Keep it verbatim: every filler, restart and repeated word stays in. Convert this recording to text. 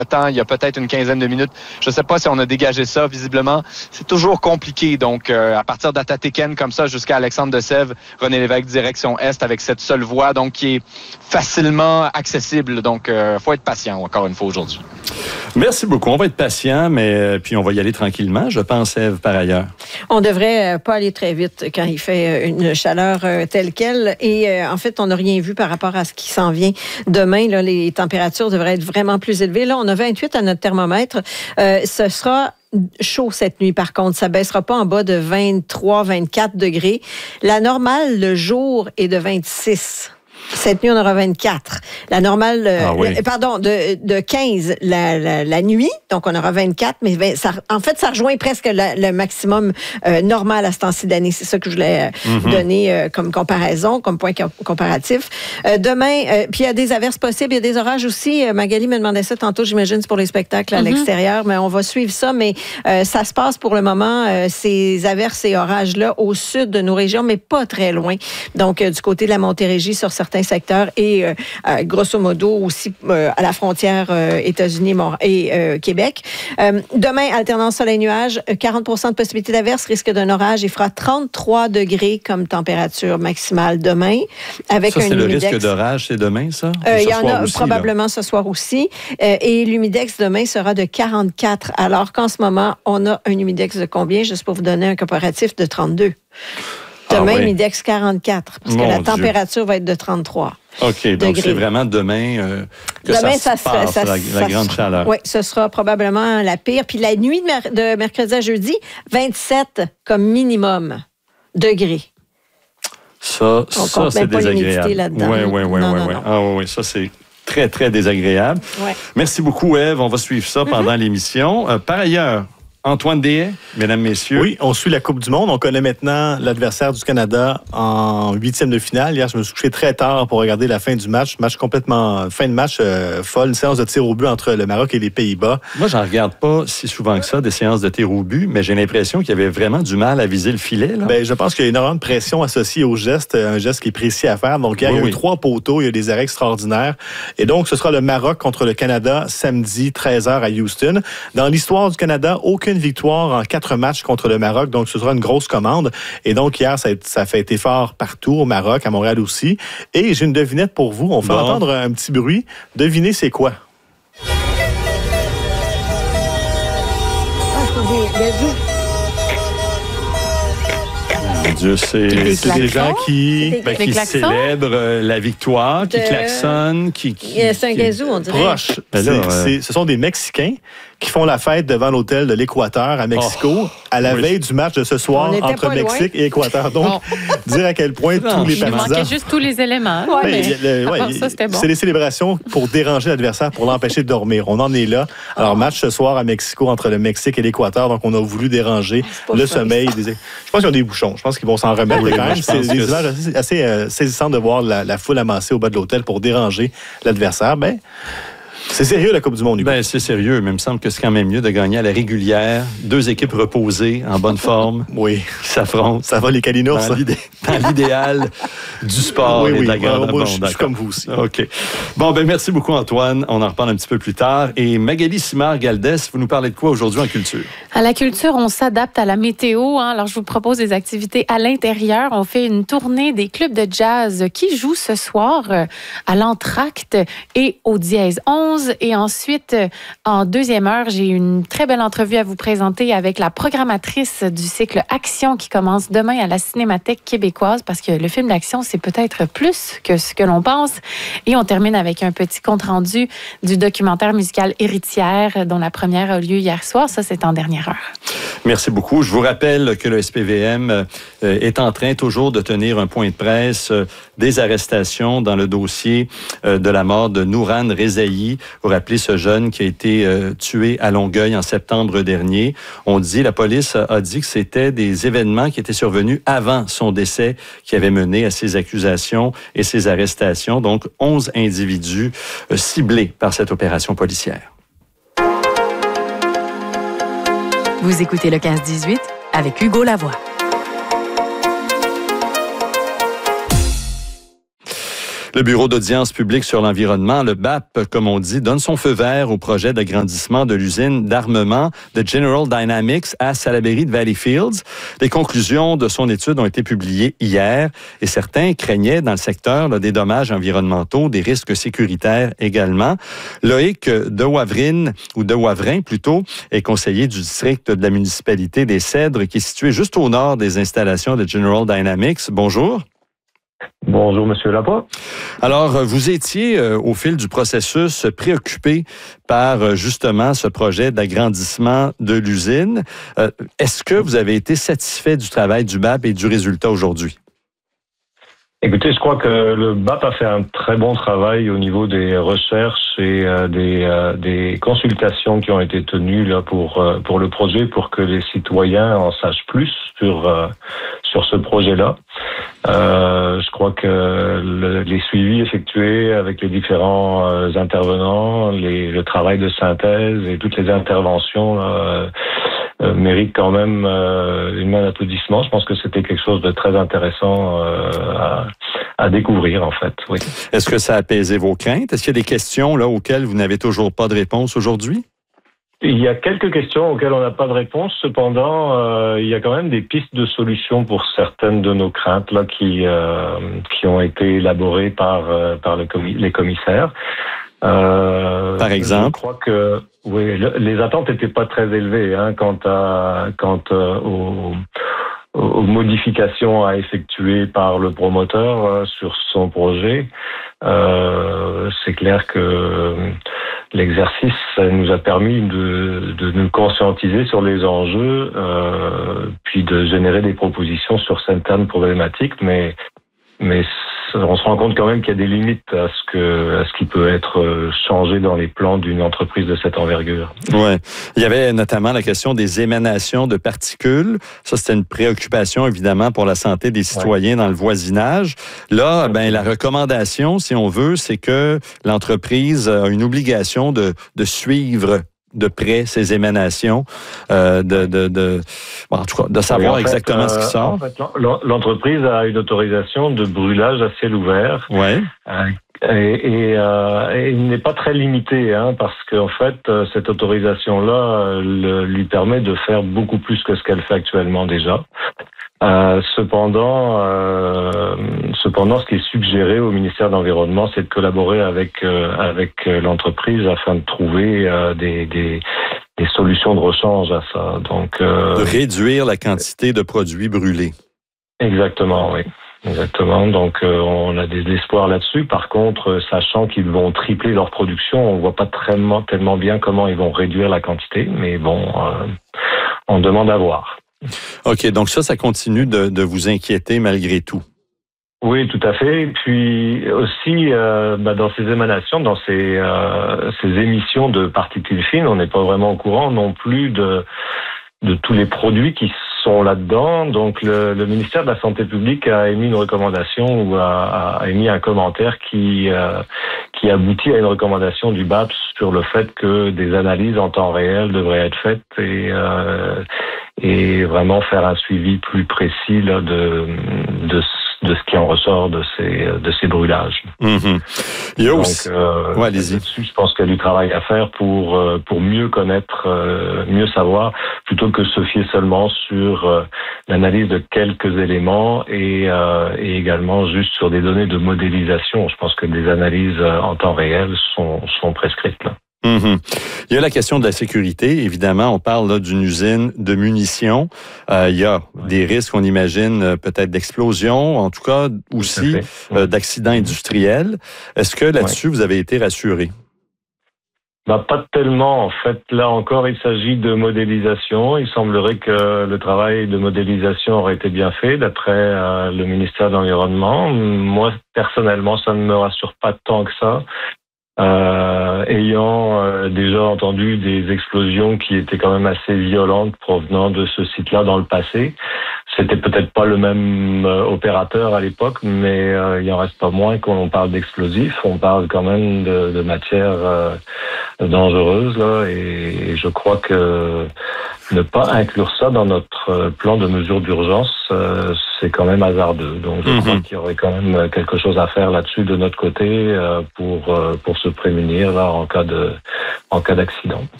temps, il y a peut-être une quinzaine de minutes. Je ne sais pas si on a dégagé ça. Visiblement, c'est toujours compliqué. Donc, euh, à partir d'Atatéken, comme ça, jusqu'à Alexandre de Sèvres, René Lévesque, direction Est, avec cette seule voie, donc qui est facilement accessible. Donc, il euh, faut être patient, encore une fois, aujourd'hui. Merci beaucoup. On va être patient, mais euh, puis on va y aller tranquillement, je pense, Ève, par ailleurs. On devrait euh, pas aller très vite quand il fait une chaleur euh, telle qu'elle. Et euh, en fait, on n'a rien vu par rapport à ce qui s'en vient demain. Là, les températures devraient être vraiment plus élevées. Là, on a vingt-huit à notre thermomètre. Euh, ce sera chaud cette nuit, par contre. Ça baissera pas en bas de vingt-trois, vingt-quatre degrés. La normale, le jour, est de vingt-six. Cette nuit, on aura vingt-quatre. La normale, ah oui. le, pardon, de, de quinze la, la, la nuit, donc on aura vingt-quatre, mais vingt, ça, en fait, ça rejoint presque la, le maximum euh, normal à ce temps-ci d'année. C'est ça que je voulais euh, mm-hmm. donner euh, comme comparaison, comme point comparatif. Euh, demain, euh, puis il y a des averses possibles, il y a des orages aussi. Euh, Magali me demandait ça tantôt, j'imagine, c'est pour les spectacles à mm-hmm. l'extérieur, mais on va suivre ça. Mais euh, ça se passe pour le moment, euh, ces averses et orages-là, au sud de nos régions, mais pas très loin. Donc, euh, du côté de la Montérégie, sur certains secteurs et euh, euh, grosso modo aussi euh, à la frontière euh, États-Unis et euh, Québec. Euh, demain, alternance soleil-nuage, quarante pour cent de possibilité d'averse, risque d'un orage. Il fera trente-trois degrés comme température maximale demain. Avec ça, un c'est humidex. Le risque d'orage, c'est demain, ça? Euh, il y en a aussi, probablement là. Ce soir aussi. Euh, et l'humidex demain sera de quarante-quatre, alors qu'en ce moment, on a un humidex de combien? Juste pour vous donner un comparatif, de trente-deux. Demain, ah oui. Humidex quarante-quatre, parce Mon que la Dieu. température va être de trente-trois. OK, donc degrés. C'est vraiment demain euh, que demain, ça, ça se passe, ça, la, ça, la grande chaleur. Oui, ce sera probablement la pire. Puis la nuit de, mer- de mercredi à jeudi, vingt-sept comme minimum degrés. Ça, On ça c'est désagréable. Oui, oui, oui, oui. Ah oui, ça, c'est très, très désagréable. Ouais. Merci beaucoup, Ève. On va suivre ça mm-hmm. pendant l'émission. Euh, par ailleurs, Antoine Deshaies, mesdames, messieurs. Oui, on suit la Coupe du Monde. On connaît maintenant l'adversaire du Canada en huitième de finale. Hier, je me suis couché très tard pour regarder la fin du match. Match complètement... Fin de match euh, folle. Une séance de tir au but entre le Maroc et les Pays-Bas. Moi, j'en regarde pas si souvent que ça, des séances de tir au but, mais j'ai l'impression qu'il y avait vraiment du mal à viser le filet. Là. Ben, je pense qu'il y a énormément de pression associée au geste, un geste qui est précis à faire. Donc, hier, oui, il y a eu oui. trois poteaux, il y a des arrêts extraordinaires. Et donc, ce sera le Maroc contre le Canada samedi, treize heures à Houston. Dans l'histoire du Canada, aucune victoire en quatre matchs contre le Maroc, donc ce sera une grosse commande. Et donc, hier, ça a, ça a fait été fort partout, au Maroc, à Montréal aussi. Et j'ai une devinette pour vous. On fait bon. entendre un petit bruit. Devinez, c'est quoi? Ah, c'est des, Mon Dieu, c'est, des, c'est des gens qui, ben, qui célèbrent euh, la victoire, qui de... klaxonnent, qui... qui c'est un gazou, on dirait. Proche. Ben là, c'est, euh... c'est, ce sont des Mexicains qui font la fête devant l'hôtel de l'Équateur à Mexico oh, à la oui. veille du match de ce soir entre Mexique loin. et Équateur. Donc, bon. dire à quel point non, tous les partisans... Il manquait juste tous les éléments. Ouais, mais, mais, le, ouais, ça, c'était bon. C'est des célébrations pour déranger l'adversaire, pour l'empêcher de dormir. On en est là. Alors, oh. match ce soir à Mexico entre le Mexique et l'Équateur. Donc, on a voulu déranger le ça, sommeil. Des... Je pense qu'ils ont des bouchons. Je pense qu'ils vont s'en remettre oui, quand même. C'est des images assez, assez euh, saisissantes de voir la, la foule amassée au bas de l'hôtel pour déranger l'adversaire. Ben, c'est sérieux, la Coupe du Monde, Hugo? Ben, c'est sérieux, mais il me semble que c'est quand même mieux de gagner à la régulière. Deux équipes reposées, en bonne forme, oui. qui s'affrontent. Ça va, les Calinours? Dans, l'idé- dans l'idéal du sport oui, et oui. de la grande bon, moi, je suis comme vous aussi. OK. Bon, ben merci beaucoup, Antoine. On en reparle un petit peu plus tard. Et Magali Simard-Galdès, vous nous parlez de quoi aujourd'hui en culture? À la culture, on s'adapte à la météo. Hein. Alors, je vous propose des activités à l'intérieur. On fait une tournée des clubs de jazz qui jouent ce soir à l'Entracte et au Dièse onze. Et ensuite, en deuxième heure, j'ai une très belle entrevue à vous présenter avec la programmatrice du cycle Action qui commence demain à la Cinémathèque québécoise parce que le film d'action, c'est peut-être plus que ce que l'on pense. Et on termine avec un petit compte-rendu du documentaire musical Héritière dont la première a lieu hier soir. Ça, c'est en dernière heure. Merci beaucoup. Je vous rappelle que le S P V M est en train toujours de tenir un point de presse des arrestations dans le dossier de la mort de Nouran Rezaï. Vous rappelez ce jeune qui a été euh, tué à Longueuil en septembre dernier. On dit, la police a dit que c'était des événements qui étaient survenus avant son décès qui avaient mené à ces accusations et ces arrestations. Donc, onze individus euh, ciblés par cette opération policière. Vous écoutez le quinze dix-huit avec Hugo Lavoie. Le Bureau d'audience publique sur l'environnement, le B A P, comme on dit, donne son feu vert au projet d'agrandissement de l'usine d'armement de General Dynamics à Salaberry de Valleyfields. Les conclusions de son étude ont été publiées hier et certains craignaient dans le secteur là, des dommages environnementaux, des risques sécuritaires également. Loïc de Wavrin, ou de Wavrin plutôt, est conseiller du district de la municipalité des Cèdres qui est situé juste au nord des installations de General Dynamics. Bonjour. Bonjour, Monsieur Lapointe. Alors, vous étiez, euh, au fil du processus, préoccupé par, euh, justement, ce projet d'agrandissement de l'usine. Euh, est-ce que vous avez été satisfait du travail du B A P et du résultat aujourd'hui? Écoutez, je crois que le B A P a fait un très bon travail au niveau des recherches et euh, des, euh, des consultations qui ont été tenues là pour euh, pour le projet, pour que les citoyens en sachent plus sur euh, sur ce projet-là. Euh, je crois que le, les suivis effectués avec les différents euh, intervenants, les, le travail de synthèse et toutes les interventions là, euh, méritent quand même euh, une main d'applaudissement. Je pense que c'était quelque chose de très intéressant euh, à, à découvrir, en fait. Oui. Est-ce que ça a apaisé vos craintes? Est-ce qu'il y a des questions là auxquelles vous n'avez toujours pas de réponse aujourd'hui? Il y a quelques questions auxquelles on n'a pas de réponse. Cependant, euh, il y a quand même des pistes de solutions pour certaines de nos craintes là qui euh, qui ont été élaborées par euh, par le commis- les commissaires. Euh, Par exemple, je crois que oui, le, les attentes n'étaient pas très élevées hein, quant à quant euh, aux, aux modifications à effectuer par le promoteur euh, sur son projet. Euh, c'est clair que l'exercice nous a permis de, de nous conscientiser sur les enjeux, euh, puis de générer des propositions sur certaines problématiques, mais mais on se rend compte quand même qu'il y a des limites à ce que à ce qui peut être changé dans les plans d'une entreprise de cette envergure. Ouais, il y avait notamment la question des émanations de particules. Ça, c'était une préoccupation évidemment pour la santé des citoyens ouais. dans le voisinage. Là, ben la recommandation, si on veut, c'est que l'entreprise a une obligation de de suivre de près ces émanations, euh, de, de, de, bon, en tout cas, de savoir oui, exactement fait, ce qui sort. En fait, l'entreprise a une autorisation de brûlage à ciel ouvert. Ouais. Euh, et, et, euh, et il n'est pas très limité, hein, parce qu'en fait, cette autorisation-là le, lui permet de faire beaucoup plus que ce qu'elle fait actuellement déjà. Euh, cependant, euh, cependant, ce qui est suggéré au ministère de l'Environnement, c'est de collaborer avec euh, avec l'entreprise afin de trouver euh, des, des des solutions de rechange à ça. Donc, euh, de réduire la quantité de produits brûlés. Exactement, oui, exactement. Donc, euh, on a des espoirs là-dessus. Par contre, sachant qu'ils vont tripler leur production, on voit pas tellement tellement bien comment ils vont réduire la quantité. Mais bon, euh, on demande à voir. OK, donc ça, ça continue de, de vous inquiéter malgré tout. Oui, tout à fait. Et puis aussi, euh, bah, dans ces émanations, dans ces, euh, ces émissions de particules fines, on n'est pas vraiment au courant non plus de, de tous les produits qui sont là-dedans. Donc, le, le ministère de la Santé publique a émis une recommandation ou a, a émis un commentaire qui, euh, qui aboutit à une recommandation du B A P sur le fait que des analyses en temps réel devraient être faites et euh, et vraiment faire un suivi plus précis là, de, de, de ce qui en ressort de ces, de ces brûlages. Mm-hmm. Il y a Donc, aussi... euh, ouais, allez-y. Là-dessus, je pense qu'il y a du travail à faire pour, pour mieux connaître, mieux savoir, plutôt que se fier seulement sur l'analyse de quelques éléments et, et également juste sur des données de modélisation. Je pense que des analyses en temps réel sont, sont prescrites là. Mm-hmm. Il y a la question de la sécurité. Évidemment, on parle là d'une usine de munitions. Euh, il y a ouais. des risques, on imagine, euh, peut-être d'explosion, en tout cas aussi ouais. euh, d'accidents industriels. Est-ce que là-dessus, ouais. vous avez été rassuré? Bah, pas tellement. En fait, là encore, il s'agit de modélisation. Il semblerait que le travail de modélisation aurait été bien fait d'après euh, le ministère de l'Environnement. Moi, personnellement, ça ne me rassure pas tant que ça. Euh, ayant euh, déjà entendu des explosions qui étaient quand même assez violentes provenant de ce site-là dans le passé. C'était peut-être pas le même euh, opérateur à l'époque, mais euh, il en reste pas moins qu'on parle d'explosifs. On parle quand même de, de matières euh, dangereuses là, et je crois que ne pas inclure ça dans notre plan de mesures d'urgence, euh, c'est quand même hasardeux. Donc, je mm-hmm. crois qu'il y aurait quand même quelque chose à faire là-dessus de notre côté euh, pour euh, pour se prémunir là en cas de en cas d'accident.